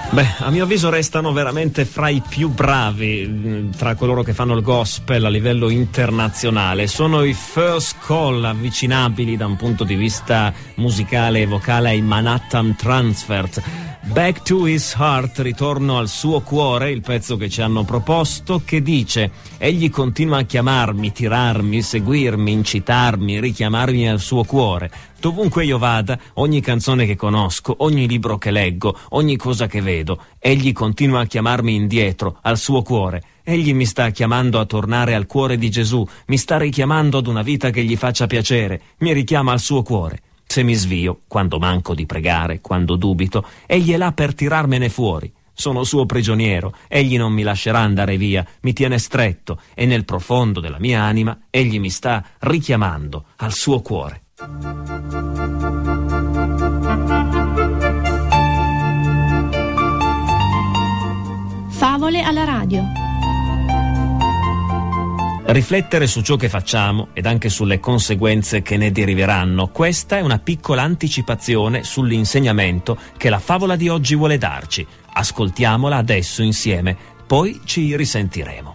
Beh, a mio avviso restano veramente fra i più bravi tra coloro che fanno il gospel a livello internazionale. Sono i First Call, avvicinabili da un punto di vista musicale e vocale ai Manhattan Transfer. Back to His Heart, ritorno al suo cuore, il pezzo che ci hanno proposto, che dice: egli continua a chiamarmi, tirarmi, seguirmi, incitarmi, richiamarmi al suo cuore. Dovunque io vada, ogni canzone che conosco, ogni libro che leggo, ogni cosa che vedo, egli continua a chiamarmi indietro, al suo cuore. Egli mi sta chiamando a tornare al cuore di Gesù, mi sta richiamando ad una vita che gli faccia piacere, mi richiama al suo cuore. Se mi svio, quando manco di pregare, quando dubito, egli è là per tirarmene fuori. Sono suo prigioniero, egli non mi lascerà andare via, mi tiene stretto e nel profondo della mia anima egli mi sta richiamando al suo cuore. Favole alla radio. Riflettere su ciò che facciamo ed anche sulle conseguenze che ne deriveranno, questa è una piccola anticipazione sull'insegnamento che la favola di oggi vuole darci. Ascoltiamola adesso insieme, poi ci risentiremo.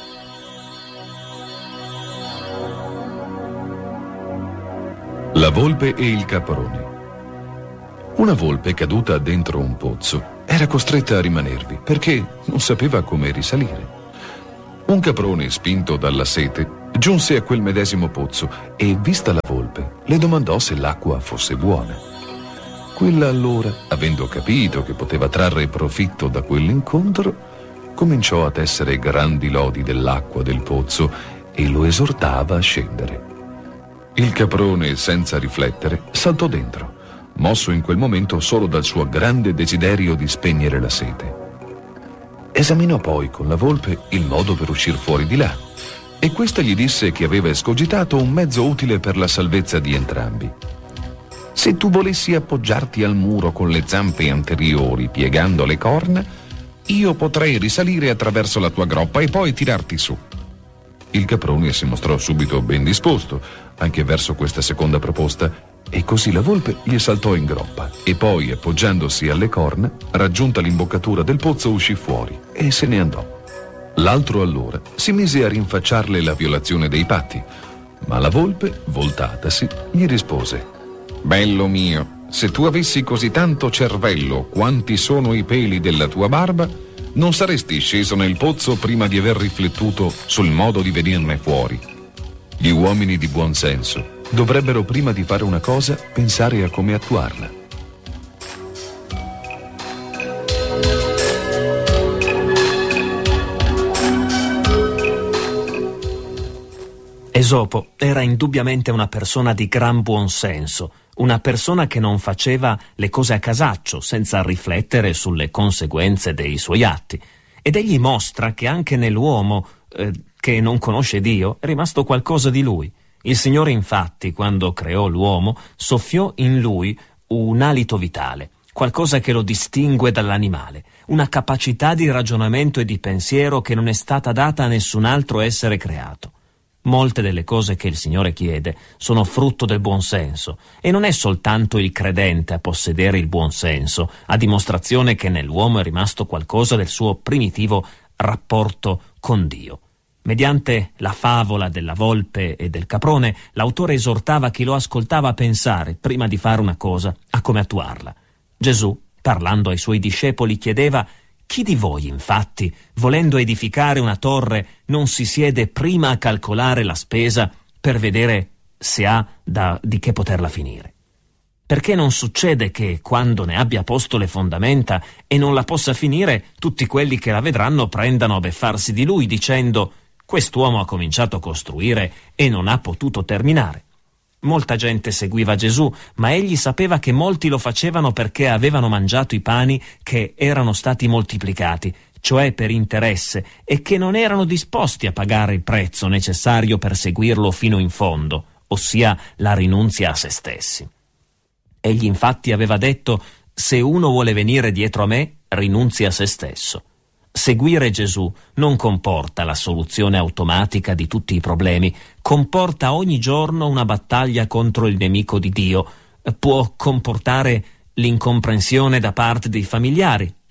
La volpe e il caprone. Una volpe caduta dentro un pozzo era costretta a rimanervi perché non sapeva come risalire. Un caprone, spinto dalla sete, giunse a quel medesimo pozzo e, vista la volpe, le domandò se l'acqua fosse buona. Quella allora, avendo capito che poteva trarre profitto da quell'incontro, cominciò a tessere grandi lodi dell'acqua del pozzo e lo esortava a scendere. Il caprone, senza riflettere, saltò dentro, mosso in quel momento solo dal suo grande desiderio di spegnere la sete. Esaminò poi con la volpe il modo per uscir fuori di là e questa gli disse che aveva escogitato un mezzo utile per la salvezza di entrambi. Se tu volessi appoggiarti al muro con le zampe anteriori piegando le corna, io potrei risalire attraverso la tua groppa e poi tirarti su. Il caprone si mostrò subito ben disposto anche verso questa seconda proposta e così la volpe gli saltò in groppa e poi, appoggiandosi alle corna, raggiunta l'imboccatura del pozzo, uscì fuori e se ne andò. L'altro allora si mise a rinfacciarle la violazione dei patti, ma la volpe, voltatasi, gli rispose: bello mio, se tu avessi così tanto cervello quanti sono i peli della tua barba, non saresti sceso nel pozzo prima di aver riflettuto sul modo di venirne fuori. Gli uomini di buon senso dovrebbero, prima di fare una cosa, pensare a come attuarla. Esopo era indubbiamente una persona di gran buon senso, una persona che non faceva le cose a casaccio, senza riflettere sulle conseguenze dei suoi atti. Ed egli mostra che anche nell'uomo che non conosce Dio è rimasto qualcosa di lui. Il Signore, infatti, quando creò l'uomo, soffiò in lui un alito vitale, qualcosa che lo distingue dall'animale, una capacità di ragionamento e di pensiero che non è stata data a nessun altro essere creato. Molte delle cose che il Signore chiede sono frutto del buon senso, e non è soltanto il credente a possedere il buon senso, a dimostrazione che nell'uomo è rimasto qualcosa del suo primitivo rapporto con Dio. Mediante la favola della volpe e del caprone, l'autore esortava chi lo ascoltava a pensare, prima di fare una cosa, a come attuarla. Gesù, parlando ai suoi discepoli, chiedeva: chi di voi, infatti, volendo edificare una torre, non si siede prima a calcolare la spesa per vedere se ha di che poterla finire? Perché non succede che, quando ne abbia posto le fondamenta e non la possa finire, tutti quelli che la vedranno prendano a beffarsi di lui, dicendo: quest'uomo ha cominciato a costruire e non ha potuto terminare. Molta gente seguiva Gesù, ma egli sapeva che molti lo facevano perché avevano mangiato i pani che erano stati moltiplicati, cioè per interesse, e che non erano disposti a pagare il prezzo necessario per seguirlo fino in fondo, ossia la rinunzia a se stessi. Egli infatti aveva detto: se uno vuole venire dietro a me, rinunzi a se stesso. Seguire Gesù non comporta la soluzione automatica di tutti i problemi, comporta ogni giorno una battaglia contro il nemico di Dio, può comportare l'incomprensione da parte dei familiari,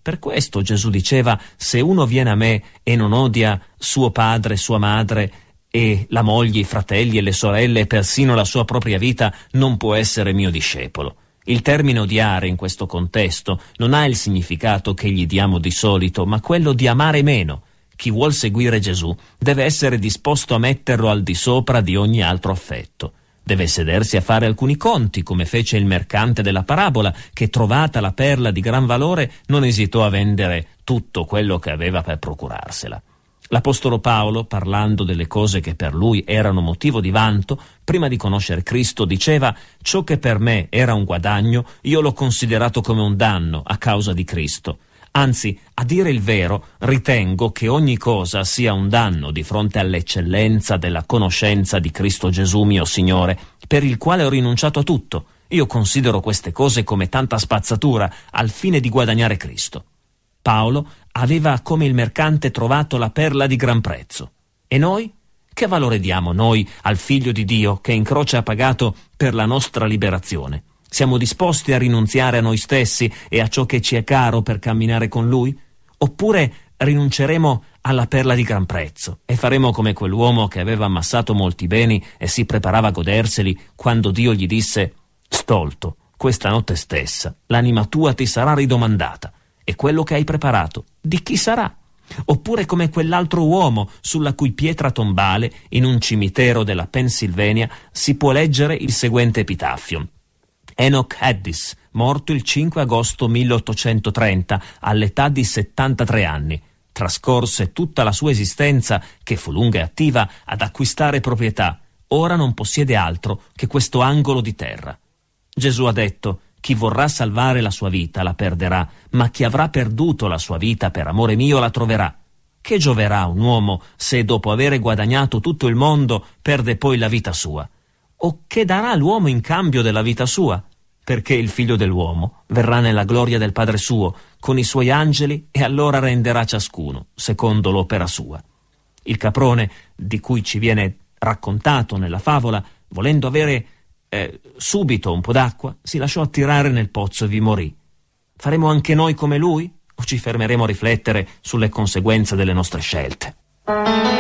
Per questo Gesù diceva: se uno viene a me e non odia suo padre, sua madre e la moglie, i fratelli e le sorelle e persino la sua propria vita, non può essere mio discepolo. Il termine odiare in questo contesto non ha il significato che gli diamo di solito, ma quello di amare meno. Chi vuol seguire Gesù deve essere disposto a metterlo al di sopra di ogni altro affetto. Deve sedersi a fare alcuni conti, come fece il mercante della parabola, che, trovata la perla di gran valore, non esitò a vendere tutto quello che aveva per procurarsela. L'Apostolo Paolo, parlando delle cose che per lui erano motivo di vanto, prima di conoscere Cristo diceva: ciò che per me era un guadagno, io l'ho considerato come un danno a causa di Cristo. Anzi, a dire il vero, ritengo che ogni cosa sia un danno di fronte all'eccellenza della conoscenza di Cristo Gesù mio Signore, per il quale ho rinunciato a tutto. Io considero queste cose come tanta spazzatura al fine di guadagnare Cristo. Paolo aveva come il mercante trovato la perla di gran prezzo. E noi? Che valore diamo noi al Figlio di Dio che in croce ha pagato per la nostra liberazione? Siamo disposti a rinunziare a noi stessi e a ciò che ci è caro per camminare con Lui? Oppure rinunceremo alla perla di gran prezzo e faremo come quell'uomo che aveva ammassato molti beni e si preparava a goderseli quando Dio gli disse: stolto, questa notte stessa l'anima tua ti sarà ridomandata, e quello che hai preparato di chi sarà? Oppure come quell'altro uomo sulla cui pietra tombale in un cimitero della Pennsylvania si può leggere il seguente epitaffio: Enoch Addis, morto il 5 agosto 1830 all'età di 73 anni. Trascorse tutta la sua esistenza, che fu lunga e attiva, ad acquistare proprietà. Ora non possiede altro che questo angolo di terra. Gesù ha detto: chi vorrà salvare la sua vita la perderà, ma chi avrà perduto la sua vita per amore mio la troverà. Che gioverà un uomo se dopo avere guadagnato tutto il mondo perde poi la vita sua? O che darà l'uomo in cambio della vita sua? Perché il Figlio dell'uomo verrà nella gloria del Padre suo con i suoi angeli, e allora renderà ciascuno secondo l'opera sua. Il caprone di cui ci viene raccontato nella favola, volendo avere subito un po' d'acqua, si lasciò attirare nel pozzo e vi morì. Faremo anche noi come lui? O ci fermeremo a riflettere sulle conseguenze delle nostre scelte?